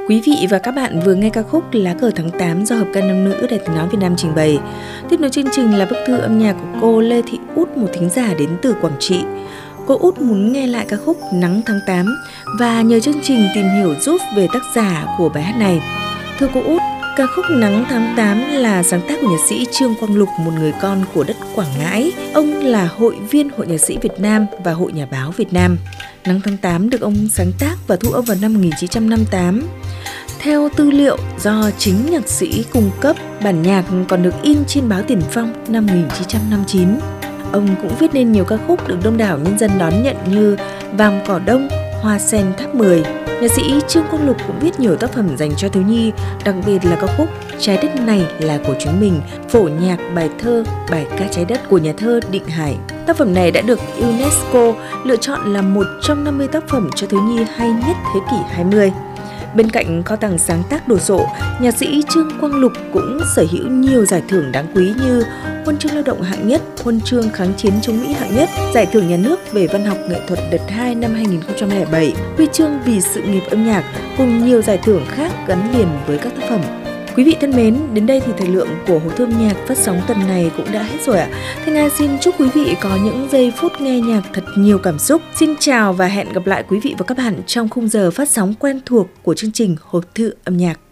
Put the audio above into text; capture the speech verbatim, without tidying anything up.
Quý vị và các bạn vừa nghe ca khúc Lá cờ tháng tám do Hợp ca nam nữ Đài Tiếng nói Việt Nam trình bày. Tiếp nối chương trình là bức thư âm nhạc của cô Lê Thị Út, một thính giả đến từ Quảng Trị. Cô Út muốn nghe lại ca khúc Nắng tháng tám và nhờ chương trình tìm hiểu giúp về tác giả của bài hát này. Thưa cô Út, ca khúc Nắng tháng tám là sáng tác của nhạc sĩ Trương Quang Lục, một người con của đất Quảng Ngãi. Ông là hội viên Hội Nhạc sĩ Việt Nam và Hội Nhà báo Việt Nam. Nắng tháng tám được ông sáng tác và thu âm vào năm một nghìn chín trăm năm mươi tám. Theo tư liệu do chính nhạc sĩ cung cấp, bản nhạc còn được in trên báo Tiền Phong năm một nghìn chín trăm năm mươi chín. Ông cũng viết nên nhiều ca khúc được đông đảo nhân dân đón nhận như Vàng cỏ đông, Hoa sen tháp mười. Nhạc sĩ Trương Quang Lục cũng viết nhiều tác phẩm dành cho thiếu nhi, đặc biệt là ca khúc Trái đất này là của chúng mình, phổ nhạc bài thơ Bài ca trái đất của nhà thơ Định Hải. Tác phẩm này đã được UNESCO lựa chọn là một trong năm mươi tác phẩm cho thiếu nhi hay nhất thế kỷ hai mươi. Bên cạnh kho tàng sáng tác đồ sộ, nhạc sĩ Trương Quang Lục cũng sở hữu nhiều giải thưởng đáng quý như Huân chương lao động hạng nhất, Huân chương kháng chiến chống Mỹ hạng nhất, Giải thưởng nhà nước về văn học nghệ thuật đợt hai năm hai nghìn không trăm lẻ bảy, Huy chương vì sự nghiệp âm nhạc cùng nhiều giải thưởng khác gắn liền với các tác phẩm. Quý vị thân mến, đến đây thì thời lượng của Hộp thư âm nhạc phát sóng tuần này cũng đã hết rồi ạ. Thanh Nga xin chúc quý vị có những giây phút nghe nhạc thật nhiều cảm xúc. Xin chào và hẹn gặp lại quý vị và các bạn trong khung giờ phát sóng quen thuộc của chương trình Hộp thư âm nhạc.